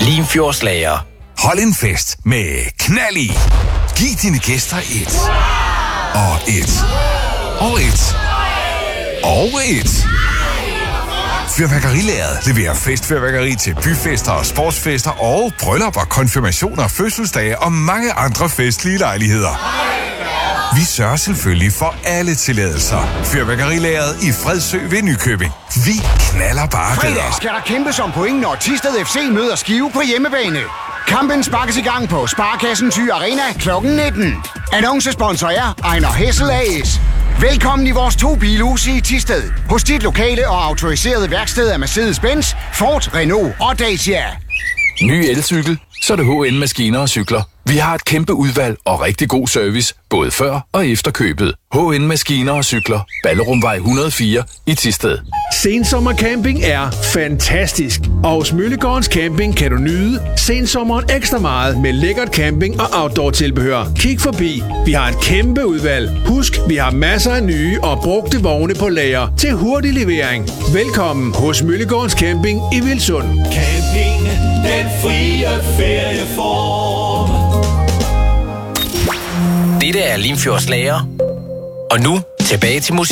Limfjordslager. Hold en fest med knald i. Giv dine gæster et. Og et. Og et. Og et. Fyrværkerilageret leverer festfyrværkeri til byfester og sportsfester og bryllupper, konfirmationer, fødselsdage og mange andre festlige lejligheder. Vi sørger selvfølgelig for alle tilladelser. Fyrværkerilageret i Fredsø ved Nykøbing. Vi knaller bare bedre. Fredag skal der kæmpes om point, når Thisted FC møder Skive på hjemmebane. Kampen sparkes i gang på Sparkassen Thy Arena kl. 19. Annoncesponsor er Ejner Hessel A/S. Velkommen i vores 2 bilhuse i Thisted. Hos dit lokale og autoriserede værksted af Mercedes-Benz, Ford, Renault og Dacia. Ny elcykel, så er det HN Maskiner og Cykler. Vi har et kæmpe udvalg og rigtig god service, både før og efter købet. HN Maskiner og Cykler. Ballerumvej 104 i Thisted. Sensommercamping er fantastisk. Og hos Møllegårdens Camping kan du nyde sensommeren ekstra meget med lækkert camping og outdoor-tilbehør. Kig forbi. Vi har et kæmpe udvalg. Husk, vi har masser af nye og brugte vogne på lager til hurtig levering. Velkommen hos Møllegårdens Camping i Vilsund. Camping, den frie ferieform. Dette er Limfjordslager. Og nu tilbage til musik.